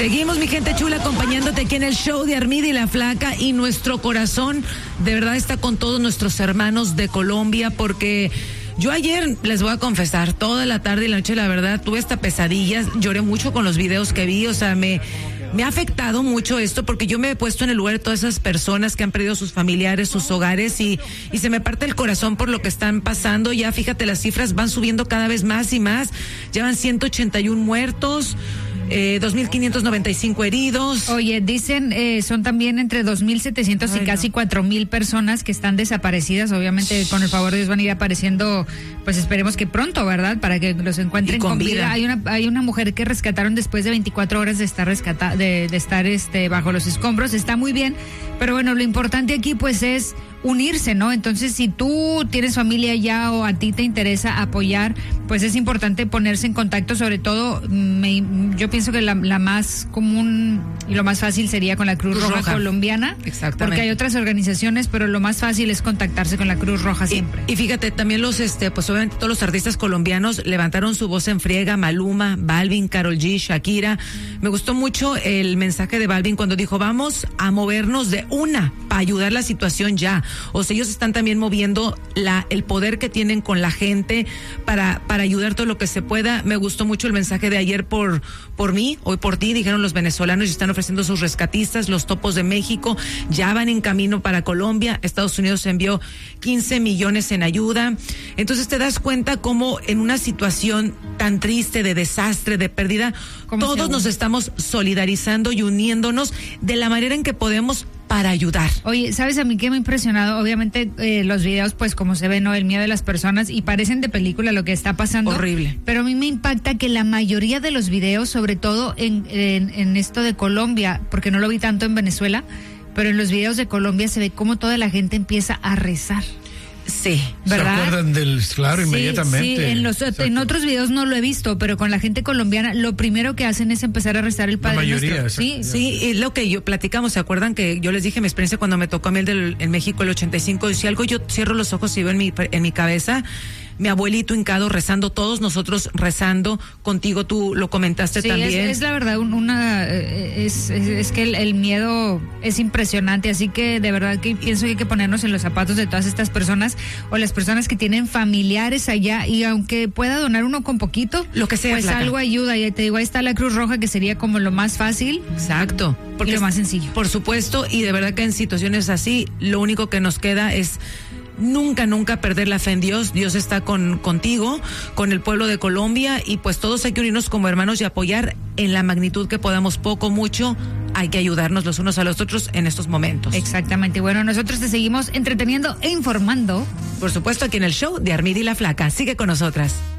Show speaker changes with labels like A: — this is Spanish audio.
A: Seguimos, mi gente chula, acompañándote aquí en el show de Armida y la Flaca, y nuestro corazón de verdad está con todos nuestros hermanos de Colombia, porque yo ayer, les voy a confesar, toda la tarde y la noche, la verdad, tuve esta pesadilla, lloré mucho con los videos que vi, o sea, me ha afectado mucho esto, porque yo me he puesto en el lugar de todas esas personas que han perdido sus familiares, sus hogares, y se me parte el corazón por lo que están pasando. Ya fíjate, las cifras van subiendo cada vez más y más, llevan 181 muertos, 2.595 heridos.
B: Oye, dicen, son también entre 2.700 y casi 4.000 personas que están desaparecidas. Obviamente, con el favor de Dios van a ir apareciendo, pues esperemos que pronto, ¿verdad? Para que los encuentren con vida. Hay una mujer que rescataron después de 24 horas de estar bajo los escombros. Está muy bien, pero bueno, lo importante aquí pues es unirse, ¿no? Entonces, si tú tienes familia ya o a ti te interesa apoyar, pues es importante ponerse en contacto. Sobre todo, yo pienso que la más común y lo más fácil sería con la Cruz Roja colombiana.
A: Exactamente.
B: Porque hay otras organizaciones, pero lo más fácil es contactarse con la Cruz Roja siempre.
A: Y fíjate, también pues obviamente todos los artistas colombinos levantaron su voz en friega: Maluma, Balvin, Karol G, Shakira. Me gustó mucho el mensaje de Balvin cuando dijo: vamos a movernos de una para ayudar la situación ya. O sea, ellos están también moviendo el poder que tienen con la gente para ayudar todo lo que se pueda. Me gustó mucho el mensaje de ayer por mí, hoy por ti, dijeron los venezolanos, y están ofreciendo sus rescatistas. Los Topos de México ya van en camino para Colombia. Estados Unidos envió 15 millones en ayuda. Entonces te das cuenta cómo en una situación tan triste, de desastre, de pérdida, todos nos estamos solidarizando y uniéndonos de la manera en que podemos para ayudar.
B: Oye, ¿sabes a mí qué me ha impresionado? Obviamente los videos, pues como se ve, ¿no? El miedo de las personas, y parecen de película lo que está pasando.
A: Horrible.
B: Pero a mí me impacta que la mayoría de los videos, sobre todo en esto de Colombia, porque no lo vi tanto en Venezuela, pero en los videos de Colombia se ve cómo toda la gente empieza a rezar.
A: Sí,
B: ¿verdad?
C: ¿Se acuerdan del claro,
B: sí,
C: inmediatamente?
B: Sí, en otros videos no lo he visto, pero con la gente colombiana lo primero que hacen es empezar a rezar el Padre
C: mayoría,
B: Nuestro.
A: Sí, y lo que yo platicamos, ¿se acuerdan que yo les dije mi experiencia cuando me tocó a mí en México el 85? Y si algo, yo cierro los ojos y veo en mi cabeza mi abuelito hincado rezando, todos nosotros rezando contigo, tú lo comentaste también.
B: Es la verdad, es que el miedo es impresionante, así que de verdad que pienso que hay que ponernos en los zapatos de todas estas personas, o las personas que tienen familiares allá, y aunque pueda donar uno con poquito,
A: lo que sea,
B: pues algo ayuda. Y te digo, ahí está la Cruz Roja, que sería como lo más fácil.
A: Exacto.
B: Porque lo más sencillo.
A: Por supuesto, y de verdad que en situaciones así, lo único que nos queda es nunca perder la fe en Dios. Dios está contigo, con el pueblo de Colombia, y pues todos hay que unirnos como hermanos y apoyar en la magnitud que podamos, poco, mucho. Hay que ayudarnos los unos a los otros en estos momentos.
B: Exactamente. Bueno, nosotros te seguimos entreteniendo e informando.
A: Por supuesto, aquí en el show de Armida y la Flaca. Sigue con nosotras.